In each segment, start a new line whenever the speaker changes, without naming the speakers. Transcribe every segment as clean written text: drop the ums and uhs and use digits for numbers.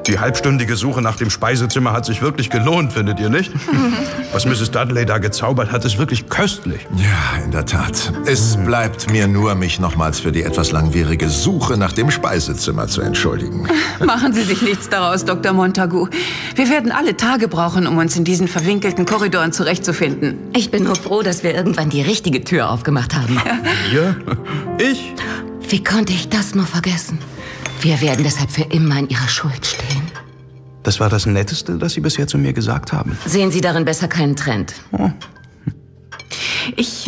Die halbstündige Suche nach dem Speisezimmer hat sich wirklich gelohnt, findet ihr nicht? Was Mrs. Dudley da gezaubert hat, ist wirklich köstlich.
Ja, in der Tat. Es bleibt mir nur, mich nochmals für die etwas langwierige Suche nach dem Speisezimmer zu entschuldigen.
Machen Sie sich nichts daraus, Dr. Montagu. Wir werden alle Tage brauchen, um uns in diesen verwinkelten Korridoren zurechtzufinden.
Ich bin nur froh, dass wir irgendwann die richtige Tür aufgemacht haben.
Ihr? Ich?
Wie konnte ich das nur vergessen? Wir werden deshalb für immer in Ihrer Schuld stehen.
Das war das Netteste, das Sie bisher zu mir gesagt haben.
Sehen Sie darin besser keinen Trend?
Oh.
Ich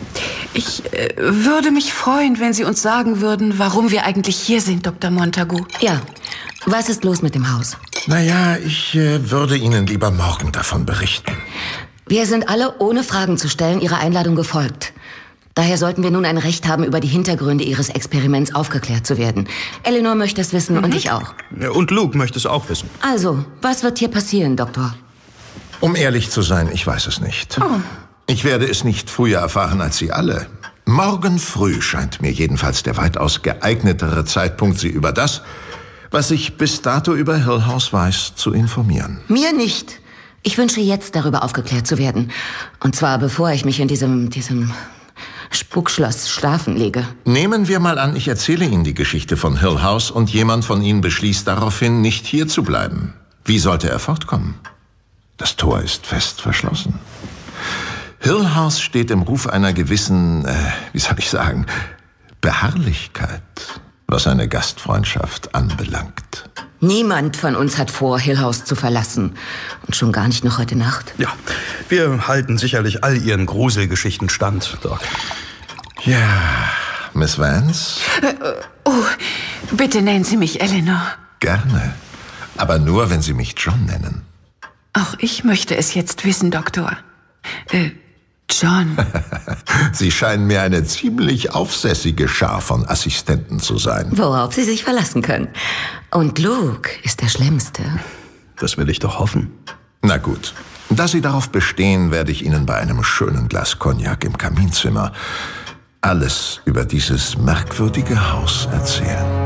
würde mich freuen, wenn Sie uns sagen würden, warum wir eigentlich hier sind, Dr. Montagu.
Ja. Was ist los mit dem Haus?
Naja, ich würde Ihnen lieber morgen davon berichten.
Wir sind alle, ohne Fragen zu stellen, Ihrer Einladung gefolgt. Daher sollten wir nun ein Recht haben, über die Hintergründe Ihres Experiments aufgeklärt zu werden. Eleanor möchte es wissen und ich auch.
Und Luke möchte es auch wissen.
Also, was wird hier passieren, Doktor?
Um ehrlich zu sein, ich weiß es nicht.
Oh.
Ich werde es nicht früher erfahren als Sie alle. Morgen früh scheint mir jedenfalls der weitaus geeignetere Zeitpunkt, Sie über das, was ich bis dato über Hill House weiß, zu informieren.
Mir nicht. Ich wünsche jetzt, darüber aufgeklärt zu werden. Und zwar, bevor ich mich in diesem Spukschloss schlafen lege.
Nehmen wir mal an, ich erzähle Ihnen die Geschichte von Hill House und jemand von Ihnen beschließt daraufhin, nicht hier zu bleiben. Wie sollte er fortkommen? Das Tor ist fest verschlossen. Hill House steht im Ruf einer gewissen, Beharrlichkeit, was eine Gastfreundschaft anbelangt.
Niemand von uns hat vor, Hill House zu verlassen. Und schon gar nicht noch heute Nacht.
Ja, wir halten sicherlich all Ihren Gruselgeschichten stand, Doc.
Ja, Miss Vance?
Bitte nennen Sie mich Eleanor.
Gerne. Aber nur, wenn Sie mich John nennen.
Auch ich möchte es jetzt wissen, Doktor. John.
Sie scheinen mir eine ziemlich aufsässige Schar von Assistenten zu sein.
Worauf Sie sich verlassen können. Und Luke ist der Schlimmste.
Das will ich doch hoffen.
Na gut. Da Sie darauf bestehen, werde ich Ihnen bei einem schönen Glas Cognac im Kaminzimmer alles über dieses merkwürdige Haus erzählen.